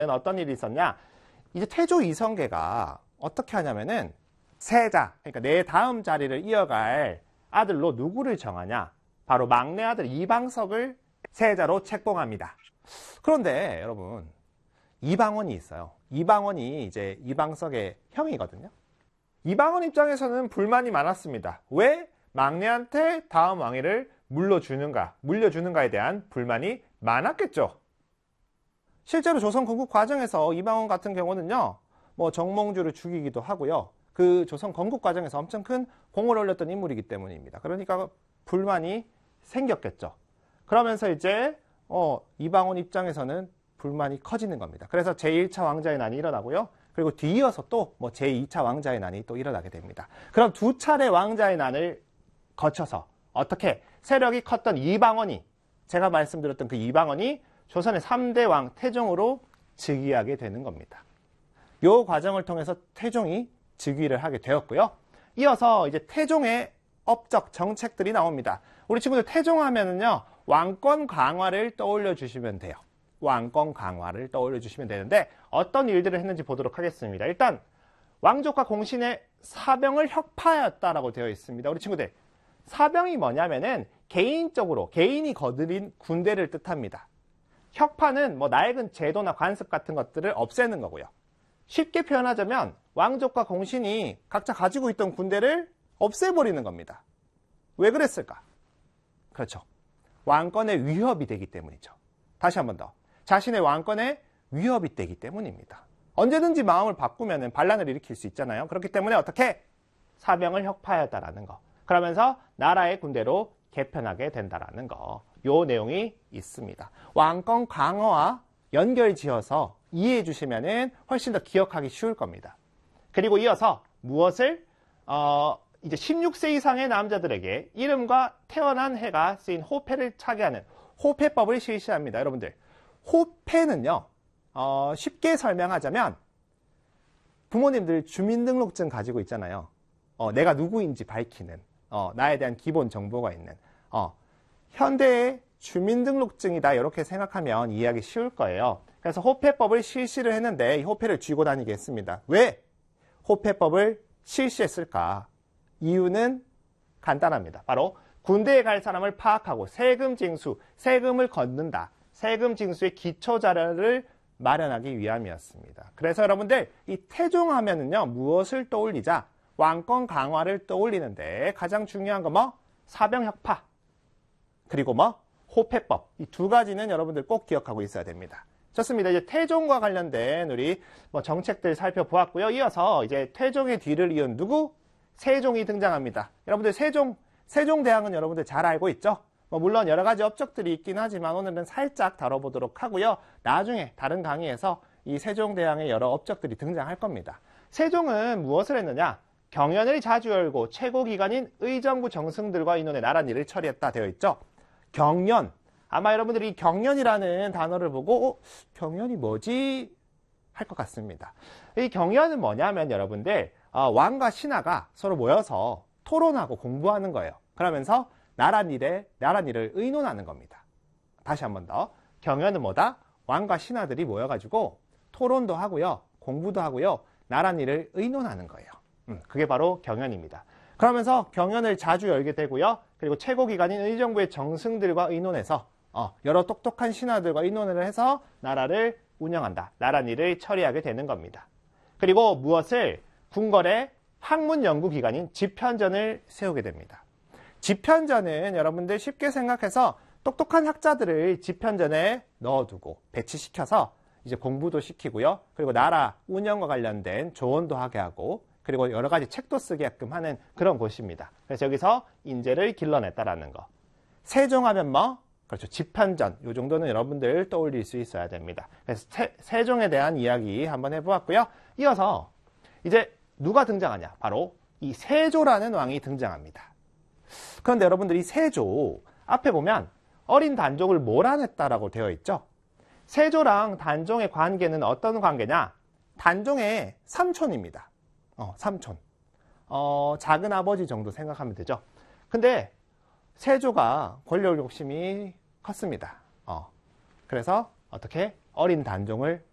어떤 일이 있었냐? 이제 태조 이성계가 어떻게 하냐면은 세자, 그러니까 내 다음 자리를 이어갈 아들로 누구를 정하냐? 바로 막내 아들 이방석을 세자로 책봉합니다. 그런데 여러분, 이방원이 있어요. 이방원이 이제 이방석의 형이거든요. 이방원 입장에서는 불만이 많았습니다. 왜 막내한테 다음 왕위를 물려주는가에 대한 불만이 많았겠죠. 실제로 조선 건국 과정에서 이방원 같은 경우는요, 뭐 정몽주를 죽이기도 하고요. 그 조선 건국 과정에서 엄청 큰 공을 올렸던 인물이기 때문입니다. 그러니까 불만이 생겼겠죠. 그러면서 이제 이방원 입장에서는 불만이 커지는 겁니다. 그래서 제1차 왕자의 난이 일어나고요. 그리고 뒤이어서 또 뭐 제2차 왕자의 난이 또 일어나게 됩니다. 그럼 두 차례 왕자의 난을 거쳐서 어떻게 세력이 컸던 이방원이, 제가 말씀드렸던 그 이방원이 조선의 3대 왕 태종으로 즉위하게 되는 겁니다. 이 과정을 통해서 태종이 즉위를 하게 되었고요. 이어서 이제 태종의 업적 정책들이 나옵니다. 우리 친구들 태종 하면은요, 왕권 강화를 떠올려 주시면 돼요. 왕권 강화를 떠올려 주시면 되는데 어떤 일들을 했는지 보도록 하겠습니다. 일단 왕족과 공신의 사병을 혁파하였다라고 되어 있습니다. 우리 친구들, 사병이 뭐냐면은 개인적으로 개인이 거느린 군대를 뜻합니다. 혁파는 뭐 낡은 제도나 관습 같은 것들을 없애는 거고요. 쉽게 표현하자면 왕족과 공신이 각자 가지고 있던 군대를 없애버리는 겁니다. 왜 그랬을까? 그렇죠. 왕권의 위협이 되기 때문이죠. 다시 한 번 더. 자신의 왕권에 위협이 되기 때문입니다. 언제든지 마음을 바꾸면 반란을 일으킬 수 있잖아요. 그렇기 때문에 어떻게? 사병을 혁파하였다라는 거. 그러면서 나라의 군대로 개편하게 된다라는 거. 요 내용이 있습니다. 왕권 강화와 연결지어서 이해해 주시면 훨씬 더 기억하기 쉬울 겁니다. 그리고 이어서 무엇을 이제 16세 이상의 남자들에게 이름과 태어난 해가 쓰인 호패를 차게 하는 호패법을 실시합니다. 여러분들, 호패는요, 쉽게 설명하자면 부모님들 주민등록증 가지고 있잖아요. 내가 누구인지 밝히는, 나에 대한 기본 정보가 있는, 현대의 주민등록증이다, 이렇게 생각하면 이해하기 쉬울 거예요. 그래서 호패법을 실시를 했는데 이 호패를 쥐고 다니게 했습니다. 왜 호패법을 실시했을까? 이유는 간단합니다. 바로 군대에 갈 사람을 파악하고 세금 징수, 세금을 걷는다. 세금 징수의 기초 자료를 마련하기 위함이었습니다. 그래서 여러분들, 이 태종하면은요, 무엇을 떠올리자? 왕권 강화를 떠올리는데 가장 중요한 거 뭐? 사병 혁파. 그리고 뭐? 호패법. 이 두 가지는 여러분들 꼭 기억하고 있어야 됩니다. 좋습니다. 이제 태종과 관련된 우리 뭐 정책들 살펴보았고요. 이어서 이제 태종의 뒤를 이은 누구? 세종이 등장합니다. 여러분들 세종대왕은 여러분들 잘 알고 있죠? 물론 여러 가지 업적들이 있긴 하지만 오늘은 살짝 다뤄보도록 하고요. 나중에 다른 강의에서 이 세종대왕의 여러 업적들이 등장할 겁니다. 세종은 무엇을 했느냐? 경연을 자주 열고 최고기관인 의정부 정승들과 의논해 나랏일을 처리했다 되어 있죠. 경연. 아마 여러분들이 이 경연이라는 단어를 보고 경연이 뭐지? 할 것 같습니다. 이 경연은 뭐냐면 여러분들, 왕과 신하가 서로 모여서 토론하고 공부하는 거예요. 그러면서 나랏일을 의논하는 겁니다. 다시 한 번 더. 경연은 뭐다? 왕과 신하들이 모여가지고 토론도 하고요, 공부도 하고요, 나랏일을 의논하는 거예요. 그게 바로 경연입니다. 그러면서 경연을 자주 열게 되고요. 그리고 최고기관인 의정부의 정승들과 의논해서 여러 똑똑한 신하들과 의논을 해서 나라를 운영한다. 나랏일을 처리하게 되는 겁니다. 그리고 무엇을? 궁궐의 학문연구기관인 집현전을 세우게 됩니다. 집현전은 여러분들 쉽게 생각해서 똑똑한 학자들을 집현전에 넣어두고 배치시켜서 이제 공부도 시키고요. 그리고 나라 운영과 관련된 조언도 하게 하고, 그리고 여러 가지 책도 쓰게끔 하는 그런 곳입니다. 그래서 여기서 인재를 길러냈다라는 거. 세종하면 뭐? 그렇죠. 집현전. 이 정도는 여러분들 떠올릴 수 있어야 됩니다. 그래서 세종에 대한 이야기 한번 해보았고요. 이어서 이제 누가 등장하냐? 바로 이 세조라는 왕이 등장합니다. 그런데 여러분들, 이 세조 앞에 보면 어린 단종을 몰아냈다라고 되어 있죠. 세조랑 단종의 관계는 어떤 관계냐? 단종의 삼촌입니다. 삼촌. 작은 아버지 정도 생각하면 되죠. 근데 세조가 권력 욕심이 컸습니다. 그래서 어떻게? 어린 단종을